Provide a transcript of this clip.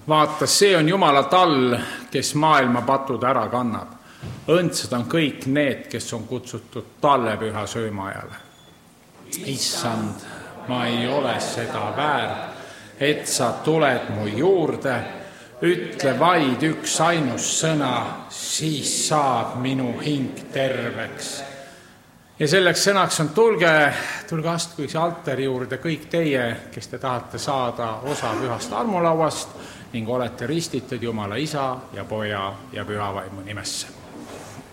Vaata, see on Jumala tall, kes maailma patud ära kannab. Õndsad on kõik need, kes on kutsutud talle püha söömaajale. Issand, ma ei ole seda väärt, et sa tuled mu juurde. Ütle vaid üks ainus sõna, siis saab minu hing terveks. Ja selleks sõnaks on tulge astuge altari juurde kõik teie, kes te tahate saada osa pühast armulauast ning olete ristitud Jumala Isa ja Poja ja Püha Vaimu nimesse.